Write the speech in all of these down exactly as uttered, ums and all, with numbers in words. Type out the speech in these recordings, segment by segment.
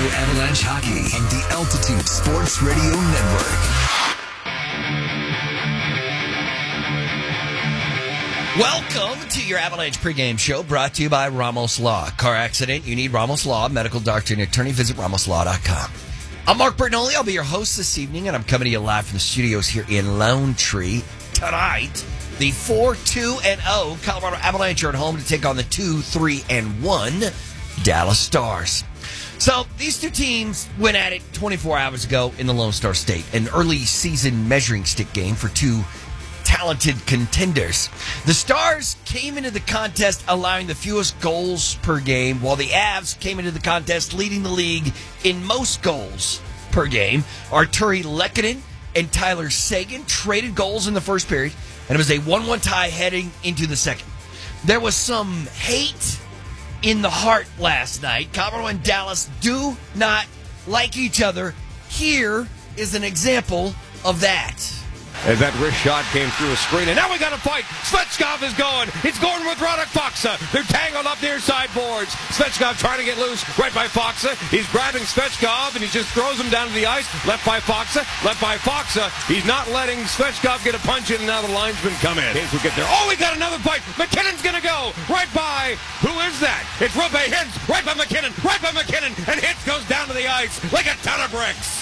Avalanche Hockey on the Altitude Sports Radio Network. Welcome to your Avalanche pregame show, brought to you by Ramos Law. Car accident, you need Ramos Law, medical doctor and attorney. Visit ramos law dot com. I'm Mark Bertinoli. I'll be your host this evening, and I'm coming to you live from the studios here in Lone Tree. Tonight, the four two and oh Colorado Avalanche are at home to take on the two three and one Dallas Stars. So, these two teams went at it twenty-four hours ago in the Lone Star State, an early season measuring stick game for two talented contenders. The Stars came into the contest allowing the fewest goals per game, while the Avs came into the contest leading the league in most goals per game. Arturi Lehkonen and Tyler Seguin traded goals in the first period, and it was a one one tie heading into the second. There was some hate in the heart last night. Colorado and Dallas do not like each other. Here is an example of that. As that wrist shot came through a screen, and now we got a fight. Svechkov is going. He's going with Radek Faksa. They're tangled up near side boards. Svechkov trying to get loose right by Faksa. He's grabbing Svechkov, and he just throws him down to the ice. Left by Faksa. Left by Faksa. He's not letting Svechkov get a punch in, and now the linesmen come in. Hayes will get there. Oh, we got another fight. McKinnon's going to go right by. Who is that? It's Rube Hintz. Right by McKinnon. Right by McKinnon. And Hintz goes down to the ice like a ton of bricks.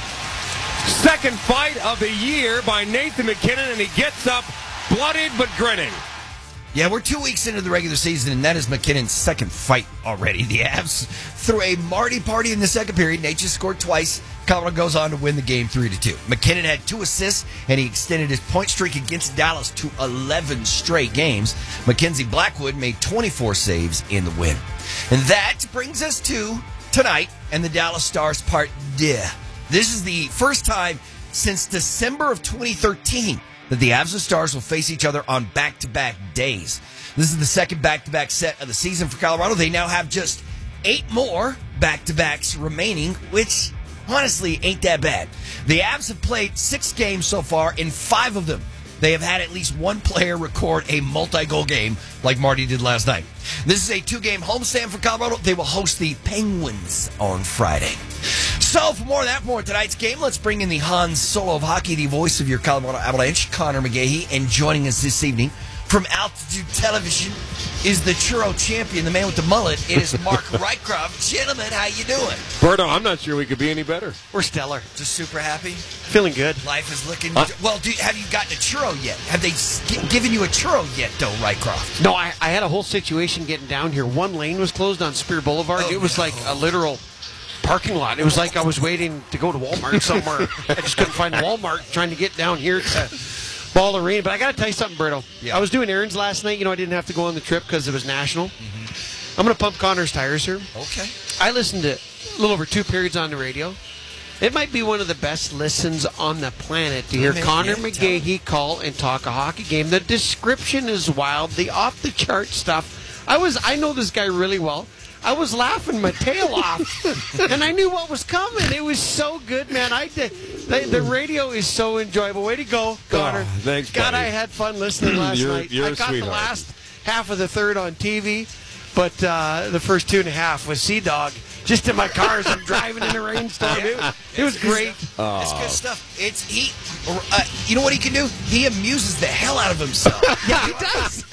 Second fight of the year by Nathan MacKinnon, and he gets up bloodied but grinning. Yeah, we're two weeks into the regular season, and that is McKinnon's second fight already. The Avs threw a Marty party in the second period. Nate just scored twice. Colorado goes on to win the game three to two. McKinnon had two assists, and he extended his point streak against Dallas to eleven straight games. Mackenzie Blackwood made twenty-four saves in the win. And that brings us to tonight and the Dallas Stars part deux. This is the first time since December of twenty thirteen that the Avs and Stars will face each other on back-to-back days. This is the second back-to-back set of the season for Colorado. They now have just eight more back-to-backs remaining, which honestly ain't that bad. The Avs have played six games so far. In five of them, they have had at least one player record a multi-goal game like Marty did last night. This is a two-game homestand for Colorado. They will host the Penguins on Friday. So, for more of that, more of tonight's game, let's bring in the Han Solo of hockey, the voice of your Colorado Avalanche, Connor McGahey, and joining us this evening from Altitude Television is the churro champion, the man with the mullet. It is Mark Rycroft. Gentlemen, how you doing? Berto, I'm not sure we could be any better. We're stellar. Just super happy? Feeling good. Life is looking... Huh? Well, do, have you gotten a churro yet? Have they g- given you a churro yet, though, Rycroft? No, I, I had a whole situation getting down here. One lane was closed on Spear Boulevard. Oh, it was no. like a literal parking lot. It was like I was waiting to go to Walmart somewhere. I just couldn't find Walmart trying to get down here to Ball Arena. But I got to tell you something, Berto. Yeah. I was doing errands last night. You know, I didn't have to go on the trip because it was national. Mm-hmm. I'm going to pump Connor's tires here. Okay. I listened to a little over two periods on the radio. It might be one of the best listens on the planet to hear Man, Connor yeah, McGahey call and talk a hockey game. The description is wild. The off-the-chart stuff. I was I know this guy really well. I was laughing my tail off, and I knew what was coming. It was so good, man. I did. The, the radio is so enjoyable. Way to go, Connor. Oh, thanks, God, buddy. I had fun listening last You're- night. you're I a got the sweetheart. last half of the third on T V, but uh, the first two and a half was Sea Dog. Just in my car as I'm driving in a rainstorm. It, it was great. It's good stuff. It's he. Uh, you know what he can do? He amuses the hell out of himself. Yeah, he does.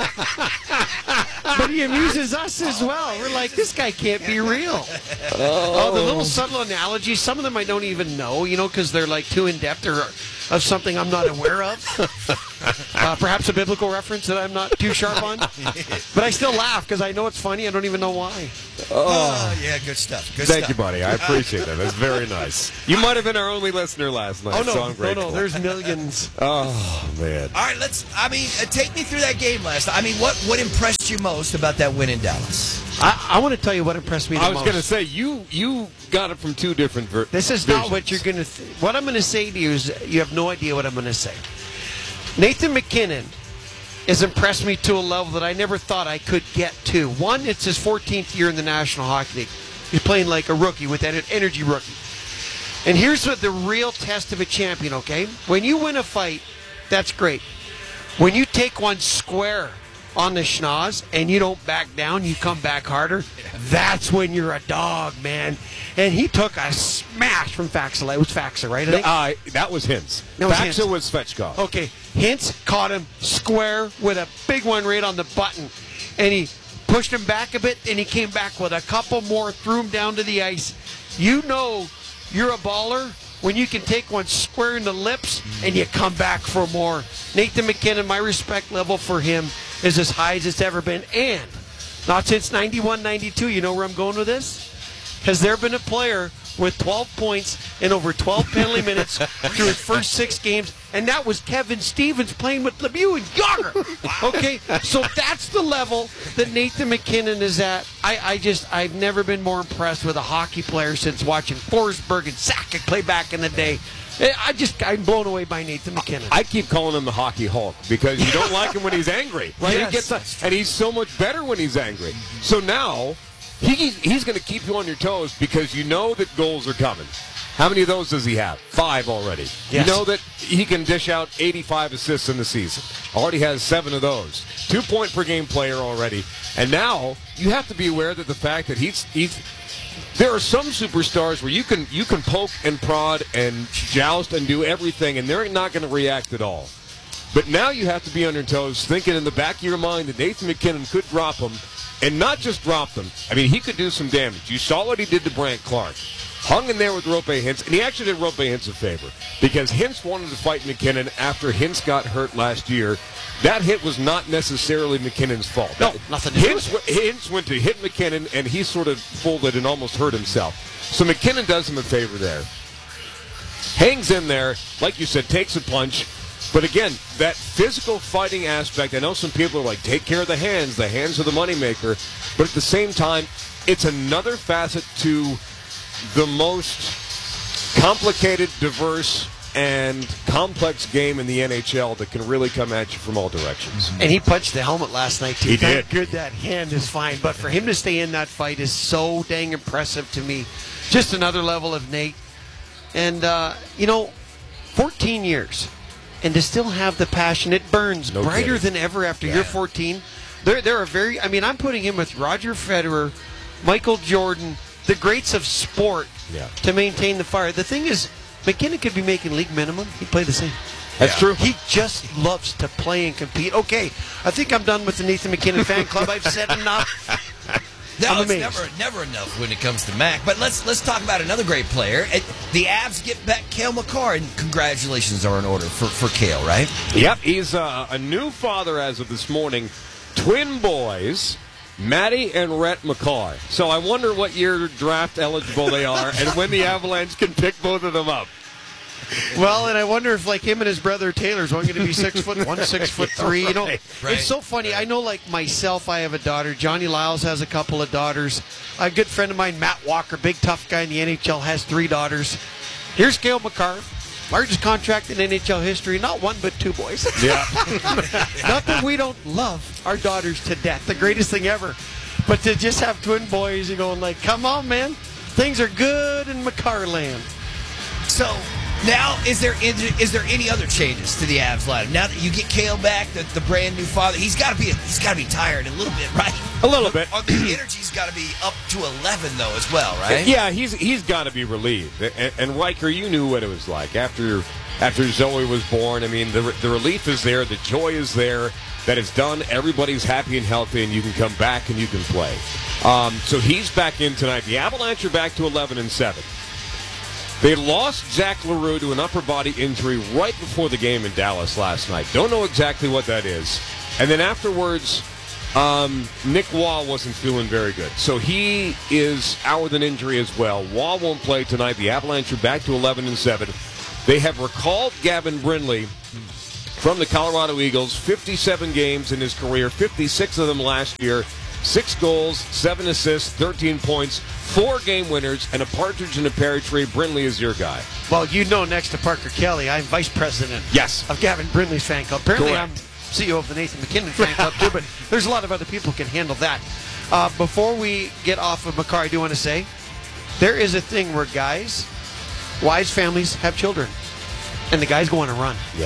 But he amuses us as well. We're like, this guy can't be real. Oh, the little subtle analogies, some of them I don't even know, you know, because they're like too in-depth or of something I'm not aware of. Uh, perhaps a biblical reference that I'm not too sharp on. But I still laugh because I know it's funny. I don't even know why. Oh, yeah, good stuff. Good Thank stuff. you, buddy. I appreciate that. That's very nice. You might have been our only listener last night, Oh, no, so I'm no, grateful. no, there's millions. Oh, man. All right, let's. I mean, uh, take me through that game last night. I mean, what what impressed you most about that win in Dallas? I, I want to tell you what impressed me the I was most. going to say, you you got it from two different ver- This is visions. not what you're going to... Th- what I'm going to say to you is you have no idea what I'm going to say. Nathan MacKinnon has impressed me to a level that I never thought I could get to. One, it's his fourteenth year in the National Hockey League. He's playing like a rookie with that energy rookie. And here's what the real test of a champion, okay? When you win a fight, that's great. When you take one square on the schnoz and you don't back down, you come back harder, that's when you're a dog, man. And he took a smash from Faxa. It was Faxa, right? I think? Uh, that was Hintz. That was Faxa Hintz. was Svechkov. Okay, Hintz caught him square with a big one right on the button. And he pushed him back a bit, and he came back with a couple more, threw him down to the ice. You know you're a baller when you can take one square in the lips and you come back for more. Nathan MacKinnon, my respect level for him is as high as it's ever been. And not since ninety-one ninety-two. You know where I'm going with this? Has there been a player with twelve points and over twelve penalty minutes through his first six games? And that was Kevin Stevens playing with Lemieux and Yager. Okay, so that's the level that Nathan MacKinnon is at. I, I just, I've never been more impressed with a hockey player since watching Forsberg and Sakic play back in the day. I just, I'm blown away by Nathan MacKinnon. I keep calling him the Hockey Hulk because you don't like him when he's angry, right? Yes. He gets a, and he's so much better when he's angry. So now he, he's going to keep you on your toes because you know that goals are coming. How many of those does he have? Five already. Yes. You know that he can dish out eighty-five assists in the season. Already has seven of those. Two point per game player already. And now you have to be aware that the fact that he's he's. There are some superstars where you can you can poke and prod and joust and do everything, and they're not going to react at all. But now you have to be on your toes, thinking in the back of your mind that Nathan MacKinnon could drop them, and not just drop them. I mean, he could do some damage. You saw what he did to Brandt Clark. Hung in there with Rope Hintz, and he actually did Rope Hintz a favor because Hintz wanted to fight MacKinnon after Hintz got hurt last year. That hit was not necessarily McKinnon's fault. No, nothing to do Hintz, with Hintz went to hit MacKinnon, and he sort of folded and almost hurt himself. So MacKinnon does him a favor there. Hangs in there, like you said, takes a punch. But again, that physical fighting aspect, I know some people are like, take care of the hands. The hands are the moneymaker. But at the same time, it's another facet to the most complicated, diverse, and complex game in the N H L that can really come at you from all directions. And he punched the helmet last night, too. He Thank did. good that hand is fine. But for him to stay in that fight is so dang impressive to me. Just another level of Nate. And, uh, you know, fourteen years. And to still have the passion, it burns No brighter kidding. than ever after Yeah. you're fourteen. There, there are very, I mean, I'm putting him with Roger Federer, Michael Jordan, the greats of sport Yeah. to maintain the fire. The thing is, MacKinnon could be making league minimum. He'd play the same. That's Yeah. true. He just loves to play and compete. Okay, I think I'm done with the Nathan MacKinnon fan club. I've said enough. No, I'm it's amazed. never never enough when it comes to Mac. But let's let's talk about another great player. It- The Avs get back Cale Makar, and congratulations are in order for, for Cale, right? Yep, he's uh, a new father as of this morning. Twin boys, Matty and Rhett McCaw. So I wonder what year draft eligible they are and when the Avalanche can pick both of them up. Well, and I wonder if, like, him and his brother Taylor's one going to be six foot one, six foot three. You know, Right, right. it's so funny. I know, like myself, I have a daughter. Johnny Lyles has a couple of daughters. A good friend of mine, Matt Walker, big tough guy in the N H L, has three daughters. Here's Cale Makar, largest contract in N H L history. Not one, but two boys. Yeah. Not that we don't love our daughters to death, the greatest thing ever. But to just have twin boys, you're going like, come on, man. Things are good in Makar land. So now, is there is there any other changes to the Avs lineup? Now that you get Cale back, the, the brand new father, he's got to be he's got to be tired a little bit, right? A little bit. Or the energy's got to be up to eleven though, as well, right? Yeah, he's he's got to be relieved. And, and Riker, you knew what it was like after after Zoe was born. I mean, the the relief is there, the joy is there. That it's done. Everybody's happy and healthy, and you can come back and you can play. Um, so he's back in tonight. The Avalanche are back to eleven and seven. They lost Zach LaRue to an upper body injury right before the game in Dallas last night. Don't know exactly what that is. And then afterwards, um, Nick Waugh wasn't feeling very good. So he is out with an injury as well. Waugh won't play tonight. The Avalanche are back to eleven and seven. They have recalled Gavin Brindley from the Colorado Eagles, fifty-seven games in his career, fifty-six of them last year, six goals, seven assists, thirteen points, four game winners, and a partridge in a pear tree. Brindley is your guy. Well, you know, next to Parker Kelly, I'm vice president Yes. of Gavin Brindley's fan club. Apparently, Correct. I'm C E O of the Nathan MacKinnon fan club, too, but there's a lot of other people who can handle that. Uh, before we get off of Makar, I do want to say there is a thing where guys, wise families have children, and the guys go on a run. Yeah.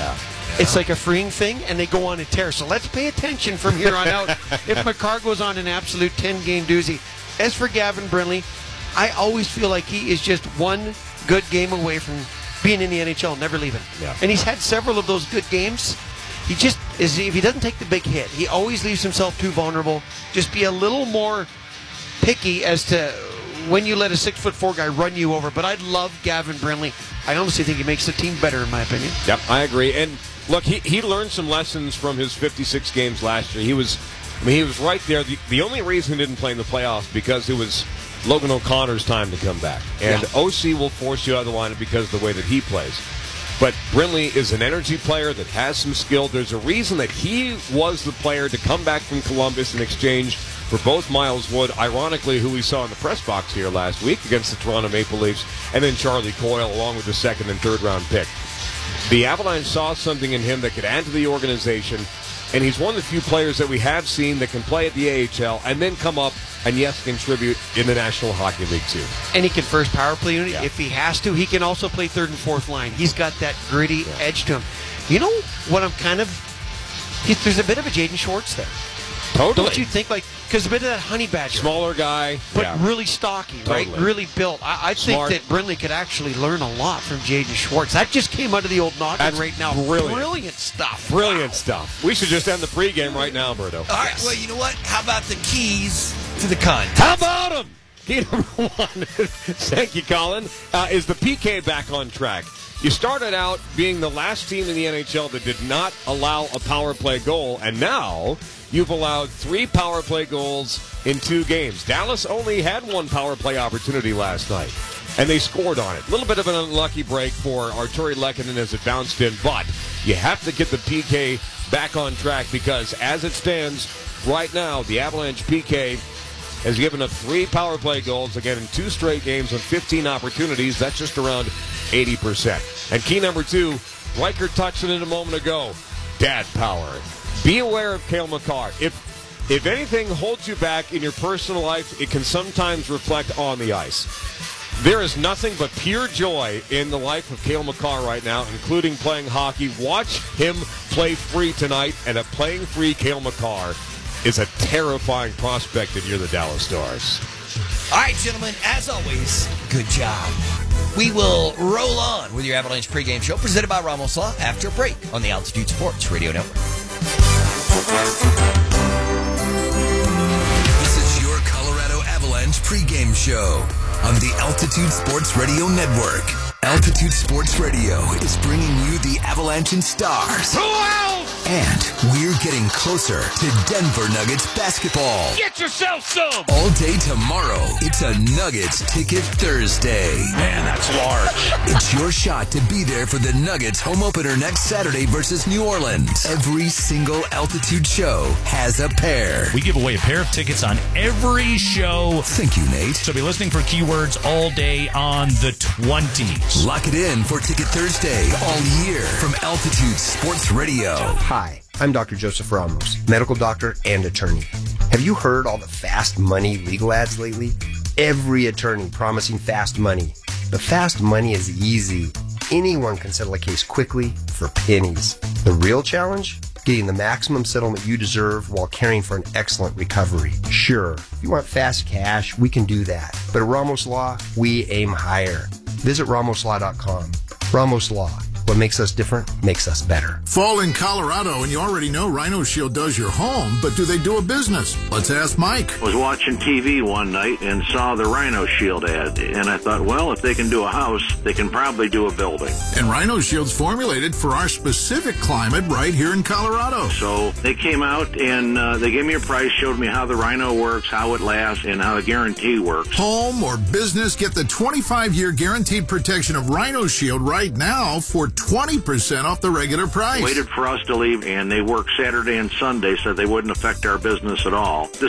It's like a freeing thing, and they go on a tear. So let's pay attention from here on out. If Makar goes on an absolute ten-game doozy. As for Gavin Brindley, I always feel like he is just one good game away from being in the N H L, never leaving. Yeah. And he's had several of those good games. He just is, if he doesn't take the big hit, he always leaves himself too vulnerable. Just be a little more picky as to when you let a six foot four guy run you over. But I love Gavin Brindley. I honestly think he makes the team better, in my opinion. Yep, I agree. And look, he, he learned some lessons from his fifty-six games last year. He was, I mean, he was right there. The, the only reason he didn't play in the playoffs because it was Logan O'Connor's time to come back. And yeah. O C will force you out of the lineup because of the way that he plays. But Brindley is an energy player that has some skill. There's a reason that he was the player to come back from Columbus in exchange for both Miles Wood, ironically, who we saw in the press box here last week against the Toronto Maple Leafs, and then Charlie Coyle along with the second and third round pick. The Avalanche saw something in him that could add to the organization, and he's one of the few players that we have seen that can play at the A H L and then come up and, yes, contribute in the National Hockey League, too. And he can first power play unit yeah. if he has to. He can also play third and fourth line. He's got that gritty yeah. edge to him. You know what I'm kind of... He, there's a bit of a Jaden Schwartz there. Totally. Don't you think, like, because a bit of that honey badger. Smaller guy. But yeah. really stocky, right? Totally. Really built. I, I think Smart. that Brindley could actually learn a lot from Jaden Schwartz. That just came out of the old noggin That's right now. Brilliant. Brilliant stuff. Brilliant wow. stuff. We should just end the pregame right now, Berto. All right, well, you know what? How about the keys to the contest? How about them? Key number one, thank you, Colin, uh, is the P K back on track. You started out being the last team in the N H L that did not allow a power play goal, and now you've allowed three power play goals in two games. Dallas only had one power play opportunity last night, and they scored on it. A little bit of an unlucky break for Arturi Lehkonen as it bounced in, but you have to get the P K back on track because as it stands right now, the Avalanche P K has given up three power play goals, again, in two straight games on fifteen opportunities. That's just around eighty percent. And key number two, Riker touched it in a moment ago, dad power. Be aware of Cale Makar. If, if anything holds you back in your personal life, it can sometimes reflect on the ice. There is nothing but pure joy in the life of Cale Makar right now, including playing hockey. Watch him play free tonight, and a playing free Cale Makar is a terrifying prospect if you're the Dallas Stars. All right, gentlemen, as always, good job. We will roll on with your Avalanche pregame show presented by Ramos Law after a break on the Altitude Sports Radio Network. This is your Colorado Avalanche pregame show on the Altitude Sports Radio Network. Altitude Sports Radio is bringing you the Avalanche and Stars. Who else? And we're getting closer to Denver Nuggets basketball. Get yourself some! All day tomorrow, it's a Nuggets Ticket Thursday. Man, that's large. It's your shot to be there for the Nuggets home opener next Saturday versus New Orleans. Every single Altitude show has a pair. We give away a pair of tickets on every show. Thank you, Nate. So be listening for keywords all day on the twenties. Lock it in for Ticket Thursday all year from Altitude Sports Radio. Hi, I'm Doctor Joseph Ramos, medical doctor and attorney. Have you heard all the fast money legal ads lately? Every attorney promising fast money. But fast money is easy. Anyone can settle a case quickly for pennies. The real challenge? Getting the maximum settlement you deserve while caring for an excellent recovery. Sure, if you want fast cash, we can do that. But at Ramos Law, we aim higher. Visit ramos law dot com. Ramos Law. What makes us different makes us better. Fall in Colorado, and you already know Rhino Shield does your home, but do they do a business? Let's ask Mike. I was watching T V one night and saw the Rhino Shield ad, and I thought, well, if they can do a house, they can probably do a building. And Rhino Shield's formulated for our specific climate right here in Colorado. So they came out and uh, they gave me a price, showed me how the Rhino works, how it lasts, and how the guarantee works. Home or business, get the twenty-five year guaranteed protection of Rhino Shield right now for twenty percent off the regular price. Waited for us to leave, and they work Saturday and Sunday, so they wouldn't affect our business at all. The